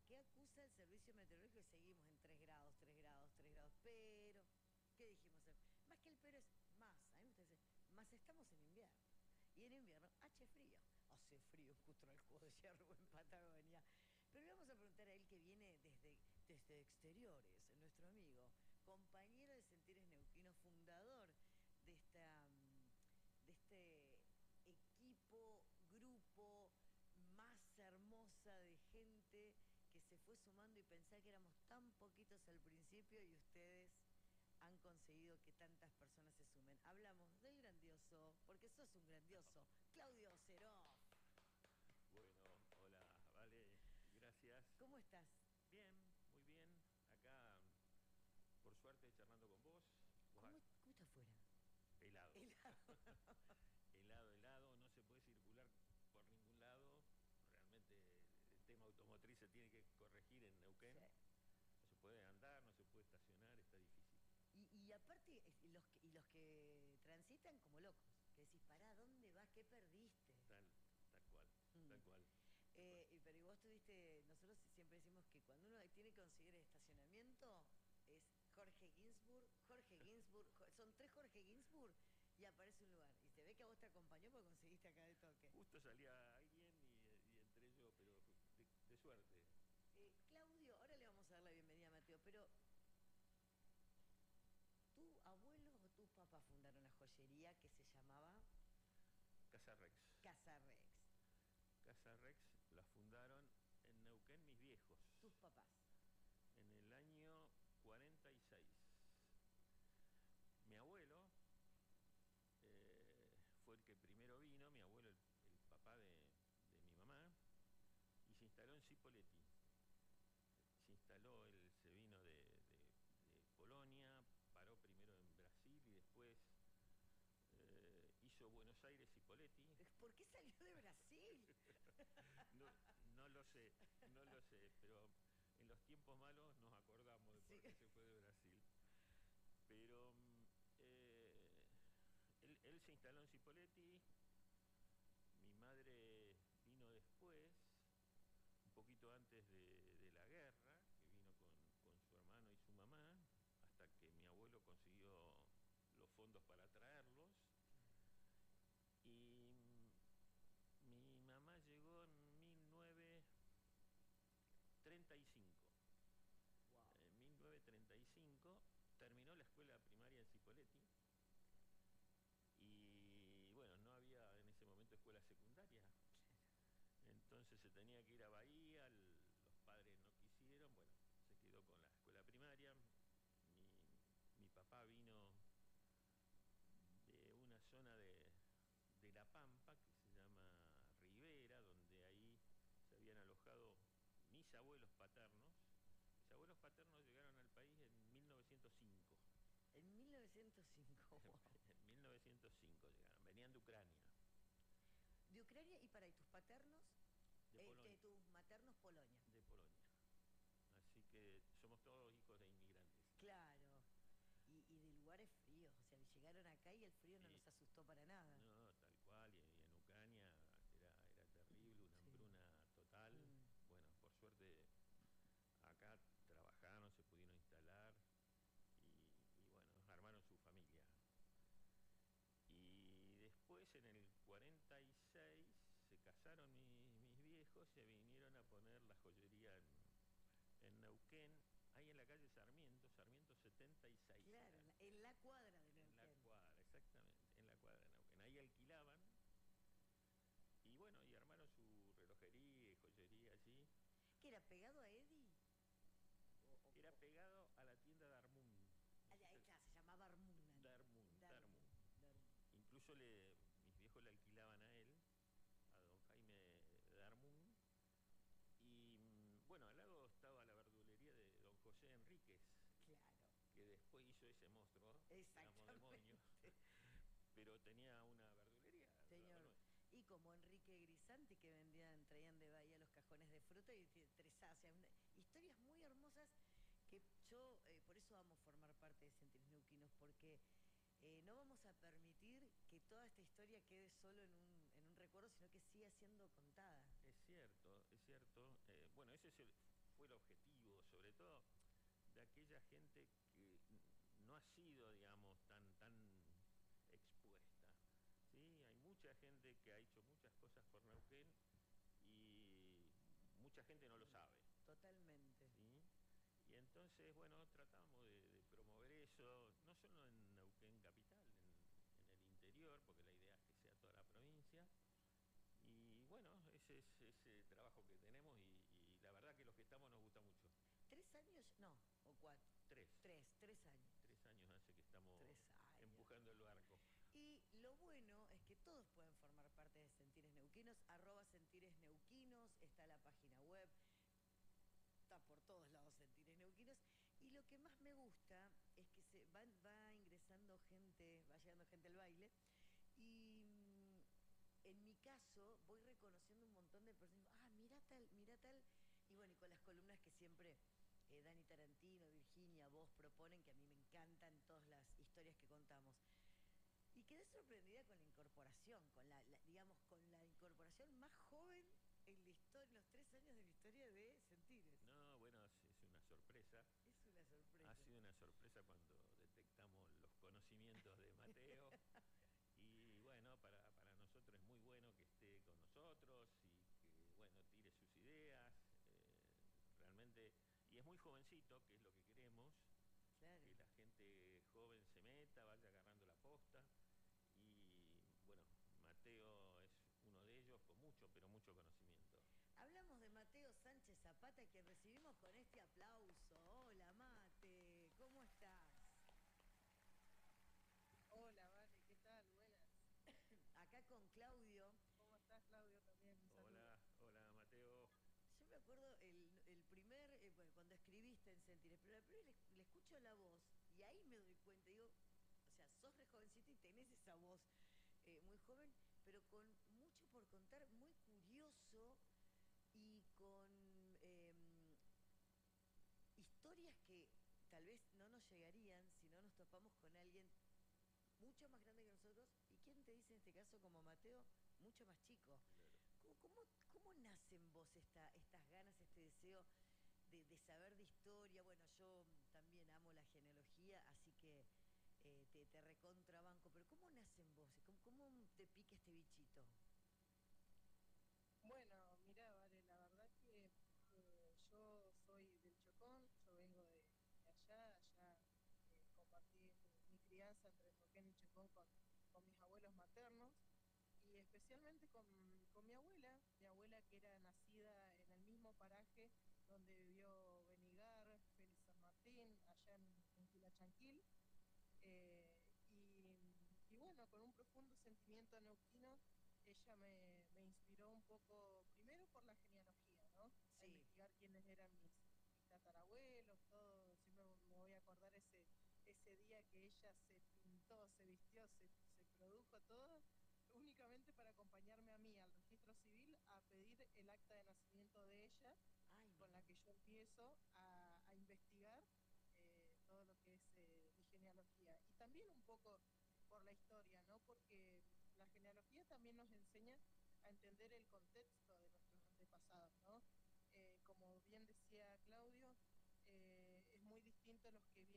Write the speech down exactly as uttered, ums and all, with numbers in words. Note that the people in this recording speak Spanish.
¿Qué acusa el servicio meteorológico? Y seguimos en tres grados, tres grados, tres grados. Pero, ¿qué dijimos? Más que el pero es más. A mí me gusta decir, más estamos en invierno. Y en invierno hace frío. Hace frío en Cutralcó de Yerbo, en Patagonia. Pero le vamos a preguntar a él que viene desde, desde exteriores, nuestro amigo, compañero de Sentires Neuquinos, fundador de esta, de este equipo, grupo, masa hermosa de gente que se fue sumando, y pensar que éramos tan poquitos al principio y ustedes han conseguido que tantas personas se sumen. Hablamos del grandioso, porque sos un grandioso, Claudio Ceroff. Bueno, hola, Vale, gracias. ¿Cómo estás? Bien, muy bien. Acá, por suerte, charlando con vos. vos ¿Cómo, ac- cómo está afuera? helado. Helado. helado, helado, no se puede circular por ningún lado. Realmente el tema automotriz se tiene que corregir en Neuquén. Sí. No se puede andar, no se puede estacionar, está difícil. Y, y aparte, y los, que, y los que transitan como locos, que decís, pará, ¿dónde vas? ¿Qué perdiste? Tal, tal cual, Mm. tal cual. tal Eh, cual. y- pero y vos tuviste, nosotros siempre decimos que cuando uno tiene que conseguir estacionamiento, es Jorge Ginsburg, Jorge Ginsburg, Jo- son tres Jorge Ginsburg, y aparece un lugar. Y se ve que a vos te acompañó porque conseguiste acá de toque. Justo salía alguien y, y entré yo, pero de, de suerte. Eh, Claudio, ahora le vamos a dar la bienvenida a Mateo, pero ¿tu abuelo o tus papás fundaron la joyería que se llamaba Casa Rex. Casa Rex? Casa Rex la fundaron en Neuquén mis viejos, Tus papás. en el año cuarenta y seis. Mi abuelo eh, fue el que primero vino, mi abuelo, el, el papá de, de mi mamá, y se instaló en Cipolletti. Se instaló, él se vino de, de, de Polonia, paró primero en Brasil y después eh, hizo Buenos Aires Cipolletti. ¿Por qué salió de Brasil? No, no lo sé, no lo sé, pero en los tiempos malos nos acordamos de por Sí. qué se fue de Brasil. Pero mm, eh, él, él se instaló en Cipolletti, mi madre vino después, un poquito antes de, de la guerra, que vino con, con su hermano y su mamá, hasta que mi abuelo consiguió los fondos para traerlos. Y mm, mi mamá llegó en mil novecientos treinta y cinco. Wow. En mil novecientos treinta y cinco terminó la escuela primaria en Cipolletti y bueno, no había en ese momento escuela secundaria. Entonces se tenía que ir a Bahía, el, los padres no quisieron, bueno, se quedó con la escuela primaria. Mi, mi papá vino de una zona de, de La Pampa que se llama Rivera, donde ahí se habían alojado mis abuelos paternos. Mis abuelos paternos llegaron al país en mil novecientos cinco. En mil novecientos cinco, wow. En mil novecientos cinco llegaron, venían de Ucrania. De Ucrania, y para, ¿y tus paternos? De Eh, Polonia. que tus maternos, Polonia. De Polonia. Así que somos todos hijos de inmigrantes. Claro. Y, y de lugares fríos, o sea, llegaron acá y el frío no Sí. los asustó para nada. No, tal cual, y, y en Ucrania era, era terrible, una Sí. hambruna total. Mm. Bueno, por suerte acá trabajaron, se pudieron instalar y, y bueno, armaron su familia. Y después en el cuarenta y seis se casaron mis, mis viejos y se vinieron a poner la joyería en, en Neuquén, ahí en la calle Sarmiento, Sarmiento setenta y seis. Claro, en la, en la cuadra de En la Neuquén. cuadra, exactamente, en la cuadra de Neuquén. Ahí alquilaban y bueno, y armaron su relojería y joyería allí. ¿Qué era, pegado a Eddie? O, o, Era o- pegado a la tienda Darmun. Ah, ya, claro, se llamaba Armunan. Darmun, Darmun. Darmun. Incluso le, mis viejos le alquilaban a él, a don Jaime Darmun. Y mm, bueno, al lado estaba la verdulería de don José Enríquez, Claro. que después hizo ese monstruo, digamos, Exactamente. demonio. Pero tenía una verdulería. Señor. Bueno, Y como Enrique Grisanti, que vendían, traían de Bahía los cajones de fruta y t- tres A, o sea, una- historias muy hermosas que yo, eh, por eso amo formar parte de Sentires Neuquinos, porque eh, no vamos a permitir que toda esta historia quede solo en un, en un recuerdo, sino que siga siendo contada. es cierto, es cierto. Eh, bueno, ese es el, fue el objetivo, sobre todo de aquella gente que no ha sido, digamos, tan, tan expuesta. ¿Sí? Hay mucha gente que ha hecho muchas cosas por Neuquén y mucha gente no lo Sí, sabe. totalmente. ¿Sí? Y entonces, bueno, tratamos de, de promover eso, no solo en Neuquén capital, en, en el interior, porque la idea es que sea toda la provincia. Y bueno, ese es ese trabajo que tenemos y, y la verdad que los que estamos nos gusta mucho. ¿Tres años? No, o cuatro. Tres. Tres, tres años. Tres años hace que estamos Tres años. empujando el barco. Y lo bueno es que todos pueden formar parte de Sentires Neuquinos, arroba Sentires Neuquinos, está la página web, está por todos lados Sentires Neuquinos. Y lo que más me gusta es que se va, va ingresando gente, va llegando gente al baile. Y mm, en mi caso voy reconociendo un montón de personas, ah, mira tal, mira tal. Y bueno, y con las columnas que siempre eh, Dani Tarantino, Virginia, vos proponen, que a mí me encantan todas las historias que contamos. Y quedé sorprendida con la incorporación, con la, la- digamos, con la incorporación más joven en la historia, en los tres años de la historia de Sentires. No, bueno, es, es una sorpresa. Es una sorpresa. Ha sido una sorpresa cuando detectamos los conocimientos de Mateo. Y bueno, para, para nosotros es muy bueno que esté con nosotros y que, bueno, tire sus ideas. eh, realmente, y es muy jovencito, que es lo que queremos, Claro. que la gente joven se meta, vaya agarrando la posta. Y bueno, Mateo es uno de ellos con mucho, pero mucho conocimiento. Hablamos de Mateo Sánchez Zapata, que recibimos con este aplauso. Hola, Mate, ¿cómo estás? Hola, Vale, ¿qué tal? Buenas. Acá con Claudio. ¿Cómo estás, Claudio? También un saludo. Hola, hola Mateo. Yo me acuerdo el, el primer, eh, bueno, cuando escribiste en Sentires, pero la primera vez le, le escucho la voz y ahí me doy cuenta, digo, o sea, sos re jovencita y tenés esa voz eh, muy joven, pero con mucho por contar, muy curioso y con em, historias que tal vez no nos llegarían si no nos topamos con alguien mucho más grande que nosotros y quién te dice en este caso como Mateo, mucho más chico. Claro. ¿Cómo, cómo, cómo nace en vos esta, estas ganas, este deseo de, de saber de historia? Bueno, yo también amo la genealogía, así que eh, te, te recontrabanco, pero ¿cómo nace en vos? ¿Cómo, cómo te pica este bichito? Bueno, mira, Vale, la verdad que eh, yo soy del Chocón, yo vengo de, de allá, allá eh, compartí mi, mi crianza entre Neuquén y Chocón con, con mis abuelos maternos y especialmente con, con mi abuela, mi abuela que era nacida en el mismo paraje donde vivió Benigar, Félix San Martín, allá en, en Quilachanquil. Eh, y, y bueno, con un profundo sentimiento neuquino, ella me, me inspiró un poco, primero por la genealogía, ¿no? A Sí, investigar quiénes eran mis, mis tatarabuelos, todo. Siempre me voy a acordar ese, ese día que ella se pintó, se vistió, se, se produjo todo, únicamente para acompañarme a mí al registro civil a pedir el acta de nacimiento de ella, ay, con mira, la que yo empiezo a, a investigar eh, todo lo que es eh, mi genealogía. Y también un poco por la historia, ¿no? Porque la genealogía también nos enseña a entender el contexto de nuestros antepasados, ¿no? Eh, como bien decía Claudio, eh, es muy distinto los que